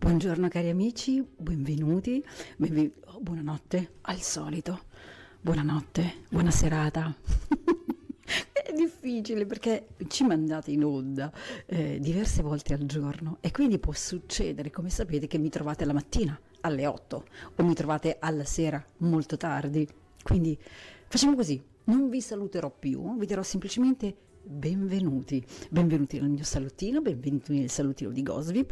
Buongiorno cari amici, benvenuti, buonanotte al solito, buonanotte, buona serata. È difficile perché ci mandate in onda diverse volte al giorno e quindi può succedere, come sapete, che mi trovate la mattina alle 8 o mi trovate alla sera molto tardi. Quindi facciamo così, non vi saluterò più, vi dirò semplicemente benvenuti nel mio salottino, benvenuti nel salottino di Gosvip.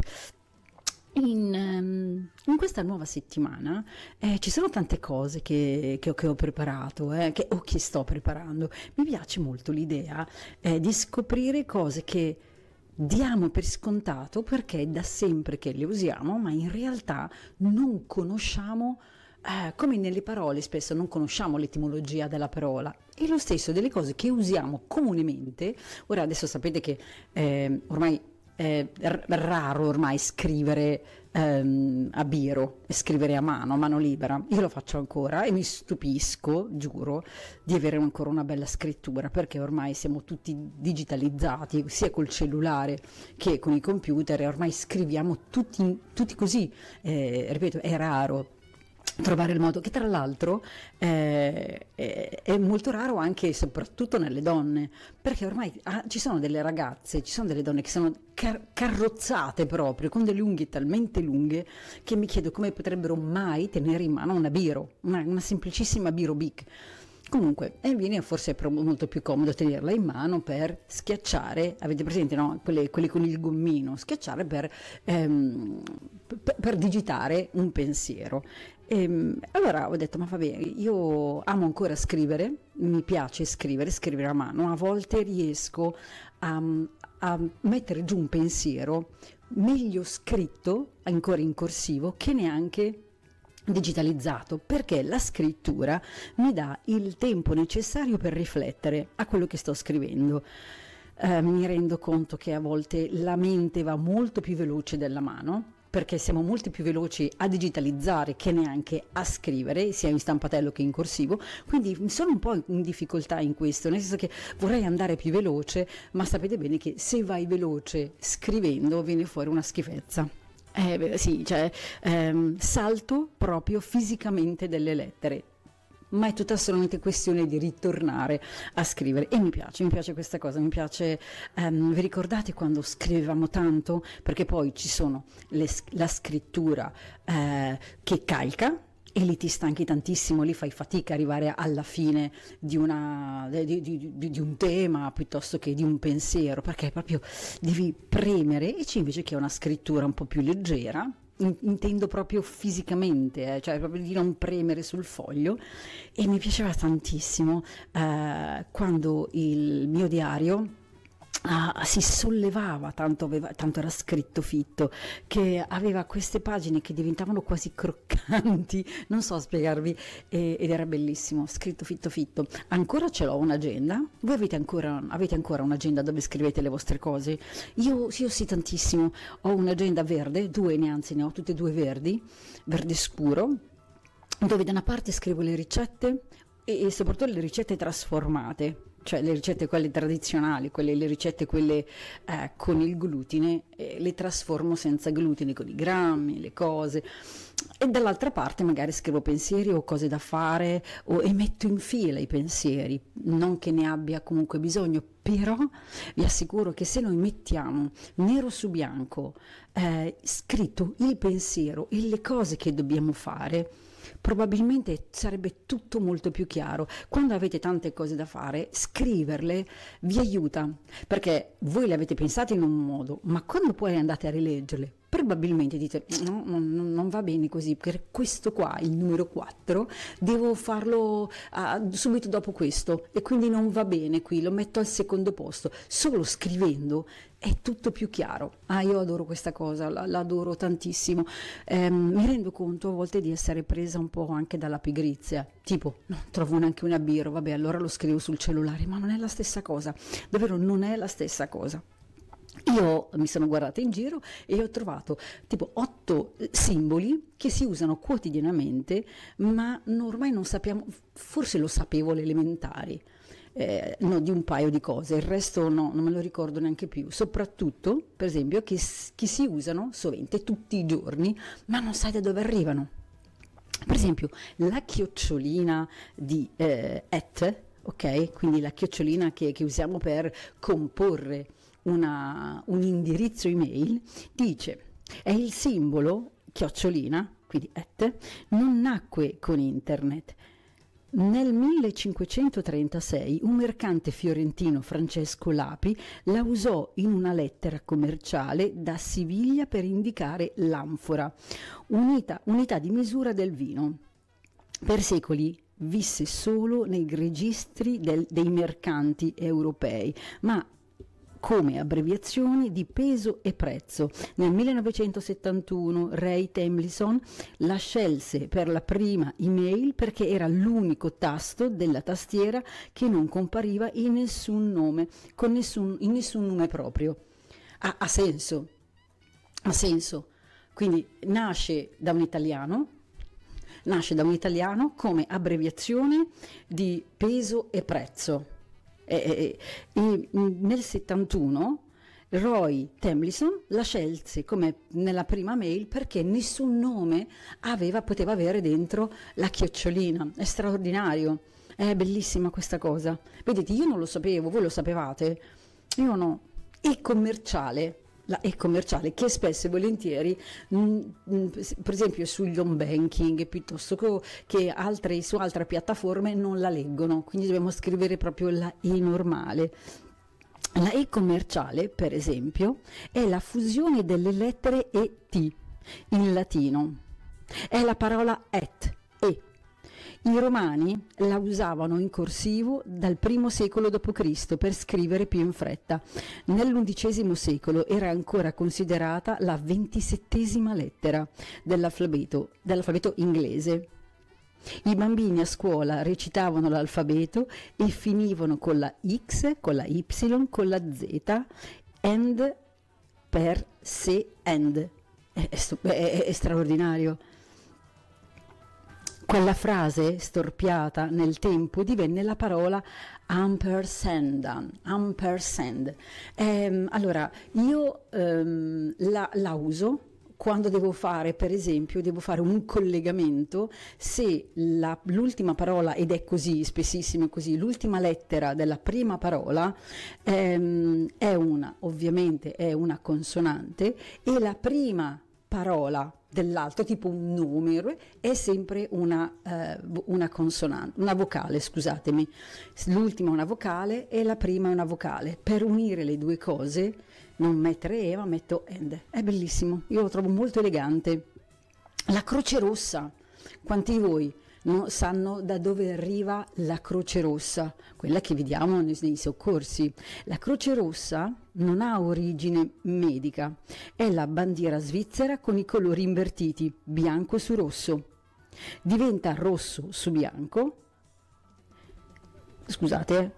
In questa nuova settimana ci sono tante cose che ho preparato, che sto preparando. Mi piace molto l'idea di scoprire cose che diamo per scontato perché è da sempre che le usiamo, ma in realtà non conosciamo. Come nelle parole spesso non conosciamo l'etimologia della parola, e lo stesso delle cose che usiamo comunemente. Ora adesso sapete che ormai è raro ormai scrivere a biro, scrivere a mano libera. Io lo faccio ancora e mi stupisco, giuro, di avere ancora una bella scrittura, perché ormai siamo tutti digitalizzati, sia col cellulare che con i computer, e ormai scriviamo tutti così. Ripeto, è raro trovare il modo, che tra l'altro è molto raro anche e soprattutto nelle donne, perché ormai ci sono delle ragazze, ci sono delle donne che sono carrozzate proprio con delle unghie talmente lunghe che mi chiedo come potrebbero mai tenere in mano una biro, una semplicissima biro Bic. Comunque, viene forse molto più comodo tenerla in mano per schiacciare, avete presente, no? Quelle con il gommino, schiacciare per digitare un pensiero. Allora ho detto, ma va bene, io amo ancora scrivere, mi piace scrivere a mano, a volte riesco a mettere giù un pensiero meglio scritto, ancora in corsivo, che neanche digitalizzato, perché la scrittura mi dà il tempo necessario per riflettere a quello che sto scrivendo. Mi rendo conto che a volte la mente va molto più veloce della mano, perché siamo molto più veloci a digitalizzare che neanche a scrivere, sia in stampatello che in corsivo, quindi sono un po' in difficoltà in questo, nel senso che vorrei andare più veloce, ma sapete bene che se vai veloce scrivendo viene fuori una schifezza. Sì, cioè salto proprio fisicamente delle lettere, ma è tutta solamente questione di ritornare a scrivere, e mi piace questa cosa, mi piace. Vi ricordate quando scrivevamo tanto? Perché poi ci sono la scrittura che calca, e lì ti stanchi tantissimo, lì fai fatica a arrivare alla fine di un tema piuttosto che di un pensiero, perché proprio devi premere. E c'è invece che è una scrittura un po' più leggera, intendo proprio fisicamente, cioè proprio di non premere sul foglio. E mi piaceva tantissimo quando il mio diario si sollevava, tanto era scritto fitto, che aveva queste pagine che diventavano quasi croccanti, non so spiegarvi, ed era bellissimo, scritto fitto. Ancora ce l'ho un'agenda. Voi avete ancora un'agenda dove scrivete le vostre cose? Io sì, tantissimo. Ho un'agenda verde, ne ho tutte e due verdi, verde scuro, dove da una parte scrivo le ricette e soprattutto le ricette trasformate, cioè le ricette quelle tradizionali, le ricette quelle con il glutine, le trasformo senza glutine, con i grammi, le cose. E dall'altra parte magari scrivo pensieri o cose da fare, e metto in fila i pensieri, non che ne abbia comunque bisogno, però vi assicuro che se noi mettiamo nero su bianco scritto il pensiero e le cose che dobbiamo fare, probabilmente sarebbe tutto molto più chiaro. Quando avete tante cose da fare, scriverle vi aiuta, perché voi le avete pensate in un modo, ma quando poi andate a rileggerle, probabilmente dite no, non va bene così, perché questo qua, il numero 4, devo farlo subito dopo questo, e quindi non va bene qui, lo metto al secondo posto. Solo scrivendo è tutto più chiaro. Io adoro questa cosa, l'adoro tantissimo. Mi rendo conto a volte di essere presa un po' anche dalla pigrizia, tipo no, trovo neanche una biro, vabbè, allora lo scrivo sul cellulare, ma non è la stessa cosa, davvero non è la stessa cosa. Io mi sono guardata in giro e ho trovato tipo 8 simboli che si usano quotidianamente, ma ormai non sappiamo, forse lo sapevo alle elementari. no, di un paio di cose, il resto no, non me lo ricordo neanche più, soprattutto per esempio che si usano sovente tutti i giorni ma non sai da dove arrivano. Per esempio la chiocciolina di ok? Quindi la chiocciolina che usiamo per comporre un indirizzo email, dice, è il simbolo chiocciolina, quindi non nacque con internet. Nel 1536 un mercante fiorentino, Francesco Lapi, la usò in una lettera commerciale da Siviglia per indicare l'anfora, unità di misura del vino. Per secoli visse solo nei registri dei mercanti europei, ma come abbreviazione di peso e prezzo. Nel 1971 Ray Tomlinson la scelse per la prima email perché era l'unico tasto della tastiera che non compariva in nessun nome, in nessun nome proprio. Ha senso, ha senso. Quindi nasce da un italiano come abbreviazione di peso e prezzo. Nel 71 Roy Tomlinson la scelse come nella prima mail perché nessun nome poteva avere dentro la chiocciolina. È straordinario, è bellissima questa cosa. Vedete, io non lo sapevo, voi lo sapevate? Io no. E-commerciale. La e-commerciale che spesso e volentieri per esempio sugli home banking piuttosto che su altre piattaforme non la leggono, quindi dobbiamo scrivere proprio la e normale. La e-commerciale, per esempio, è la fusione delle lettere ET in latino, è la parola et, e. I romani la usavano in corsivo dal I secolo d.C. per scrivere più in fretta. Nell'XI secolo era ancora considerata la 27ª lettera dell'alfabeto inglese. I bambini a scuola recitavano l'alfabeto e finivano con la X, con la Y, con la Z, and per se and. È straordinario. Quella frase storpiata nel tempo divenne la parola ampersand. Allora, io la uso quando devo fare, per esempio, un collegamento, se l'ultima parola, ed è così, spessissimo è così, l'ultima lettera della prima parola ovviamente è una consonante e la prima parola dell'altro, tipo un numero, è sempre una consonante, una vocale, scusatemi. L'ultima è una vocale e la prima è una vocale. Per unire le due cose, non mettere e, ma metto and. È bellissimo, io lo trovo molto elegante. La Croce Rossa, quanti di voi sanno da dove arriva la Croce Rossa, quella che vediamo nei soccorsi? La Croce Rossa non ha origine medica, è la bandiera svizzera con i colori invertiti, bianco su rosso. Diventa rosso su bianco, scusate,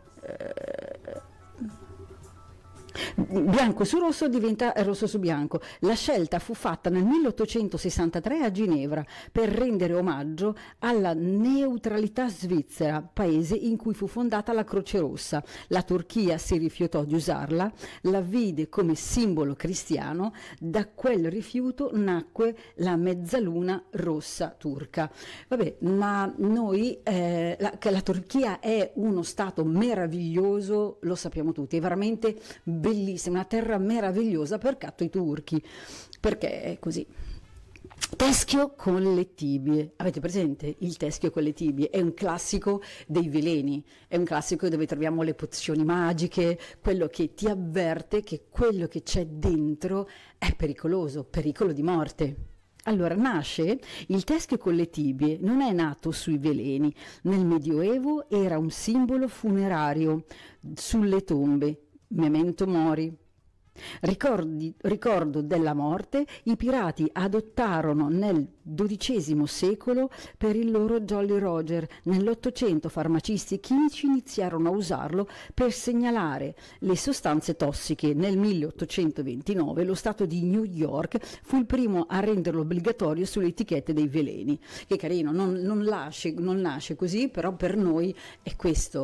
bianco su rosso diventa rosso su bianco. La scelta fu fatta nel 1863 a Ginevra per rendere omaggio alla neutralità svizzera, paese in cui fu fondata la Croce Rossa. La Turchia si rifiutò di usarla, la vide come simbolo cristiano, da quel rifiuto nacque la mezzaluna rossa turca. Vabbè, ma noi, che la Turchia è uno stato meraviglioso, lo sappiamo tutti, è veramente bellissima, una terra meravigliosa per catto i turchi, perché è così. Teschio con le tibie. Avete presente il teschio con le tibie? È un classico dei veleni, è un classico dove troviamo le pozioni magiche, quello che ti avverte che quello che c'è dentro è pericoloso, pericolo di morte. Allora nasce il teschio con le tibie, non è nato sui veleni, nel Medioevo era un simbolo funerario sulle tombe. Memento mori. Ricordo della morte, i pirati adottarono nel XII secolo per il loro Jolly Roger. Nell'Ottocento farmacisti e chimici iniziarono a usarlo per segnalare le sostanze tossiche. Nel 1829 lo Stato di New York fu il primo a renderlo obbligatorio sulle etichette dei veleni. Che carino, non nasce così, però per noi è questo.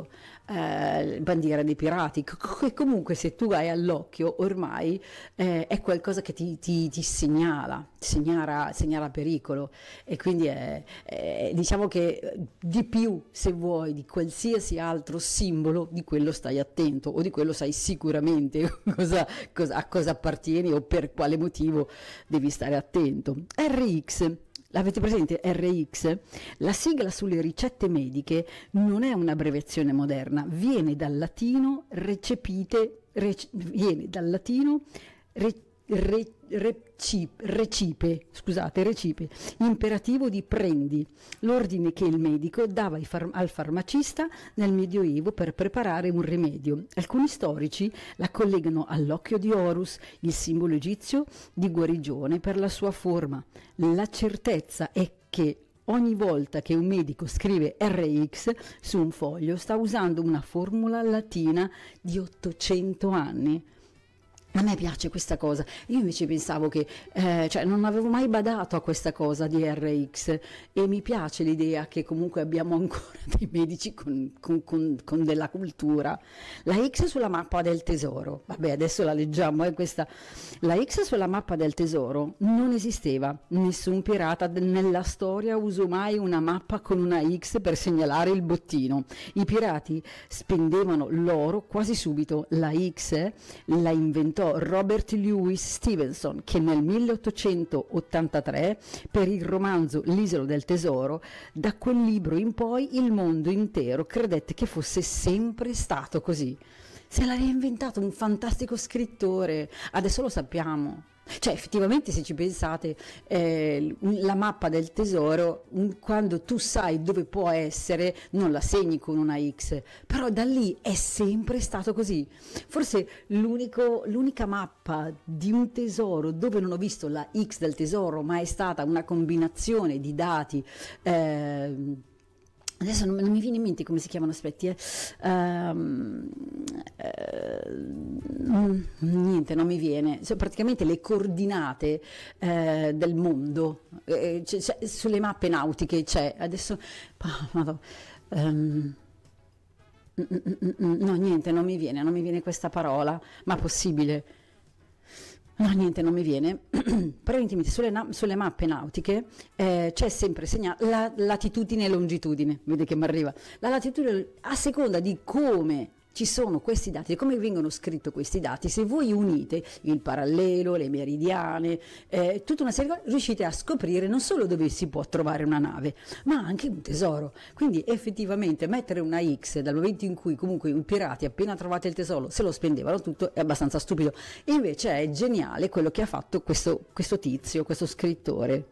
bandiera dei pirati, che comunque se tu hai all'occhio ormai è qualcosa che ti segnala pericolo, e quindi diciamo che di più, se vuoi, di qualsiasi altro simbolo, di quello stai attento, o di quello sai sicuramente a cosa appartieni o per quale motivo devi stare attento. RX. L'avete presente? RX? La sigla sulle ricette mediche non è un'abbreviazione moderna, viene dal latino recipe, imperativo di prendi, l'ordine che il medico dava al farmacista nel Medioevo per preparare un rimedio. Alcuni storici la collegano all'occhio di Horus, il simbolo egizio di guarigione per la sua forma. La certezza è che ogni volta che un medico scrive RX su un foglio sta usando una formula latina di 800 anni. A me piace questa cosa. Io invece pensavo che, cioè non avevo mai badato a questa cosa di RX, e mi piace l'idea che comunque abbiamo ancora dei medici con della cultura. La X sulla mappa del tesoro, vabbè, adesso la leggiamo, questa. La X sulla mappa del tesoro non esisteva. Nessun pirata nella storia usò mai una mappa con una X per segnalare il bottino. I pirati spendevano l'oro quasi subito. La X la inventò Robert Louis Stevenson, che nel 1883 per il romanzo L'isola del tesoro, da quel libro in poi il mondo intero credette che fosse sempre stato così. Se l'ha reinventato un fantastico scrittore, adesso lo sappiamo. Cioè, effettivamente, se ci pensate, la mappa del tesoro, quando tu sai dove può essere, non la segni con una X, però da lì è sempre stato così. Forse l'unica mappa di un tesoro dove non ho visto la X del tesoro, ma è stata una combinazione di dati. Adesso non mi viene in mente come si chiamano, aspetti. Niente, non mi viene. Sono praticamente le coordinate del mondo. Sulle mappe nautiche c'è. Adesso. No, niente, non mi viene questa parola. Ma possibile? No, niente, non mi viene. Preventivamente sulle mappe nautiche c'è sempre segnata la latitudine e longitudine, vedi che mi arriva. La latitudine, a seconda di come ci sono questi dati, come vengono scritti questi dati, se voi unite il parallelo, le meridiane, tutta una serie di cose, riuscite a scoprire non solo dove si può trovare una nave, ma anche un tesoro. Quindi effettivamente mettere una X dal momento in cui comunque i pirati appena trovate il tesoro se lo spendevano tutto è abbastanza stupido. E invece è geniale quello che ha fatto questo tizio, questo scrittore.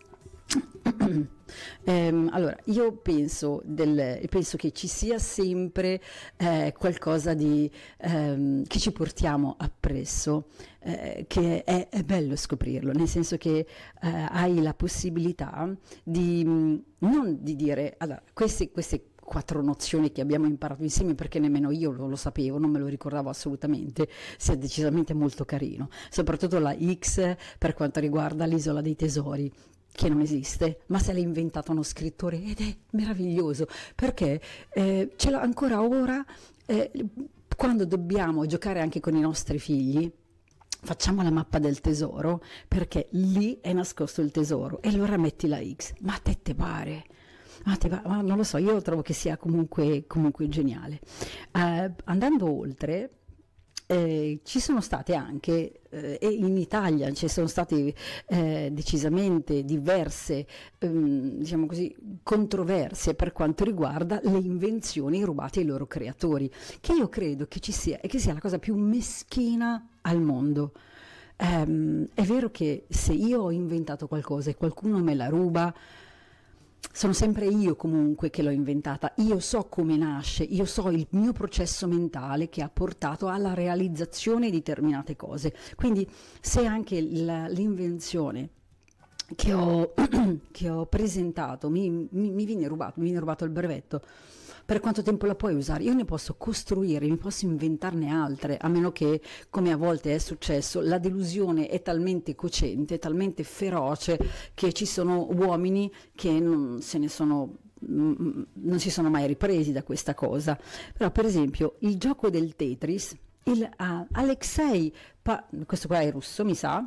Allora, io penso che ci sia sempre qualcosa di che ci portiamo appresso, che è bello scoprirlo, nel senso che hai la possibilità di non di dire allora queste 4 nozioni che abbiamo imparato insieme, perché nemmeno io lo sapevo, non me lo ricordavo assolutamente, sia decisamente molto carino, soprattutto la X per quanto riguarda l'isola dei tesori, che non esiste, ma se l'ha inventato uno scrittore, ed è meraviglioso, perché ce l'ho ancora ora, quando dobbiamo giocare anche con i nostri figli, facciamo la mappa del tesoro, perché lì è nascosto il tesoro, e allora metti la X, ma a te pare? Ma non lo so, io trovo che sia comunque geniale. Andando oltre, ci sono state anche, e in Italia ci sono state decisamente diverse, diciamo così, controversie per quanto riguarda le invenzioni rubate ai loro creatori, che io credo che ci sia, e che sia la cosa più meschina al mondo. È vero che se io ho inventato qualcosa e qualcuno me la ruba, sono sempre io comunque che l'ho inventata, io so come nasce, io so il mio processo mentale che ha portato alla realizzazione di determinate cose. Quindi se anche l'invenzione che ho presentato mi viene rubato il brevetto, per quanto tempo la puoi usare? Io ne posso costruire, mi posso inventarne altre, a meno che, come a volte è successo, la delusione è talmente cocente, talmente feroce, che ci sono uomini che non se ne sono non si sono mai ripresi da questa cosa. Però per esempio il gioco del Tetris, Alexei, questo qua è russo mi sa,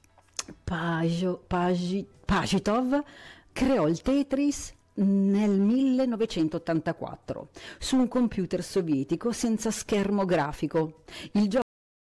Pajitov creò il Tetris nel 1984 su un computer sovietico senza schermo grafico. Il gioco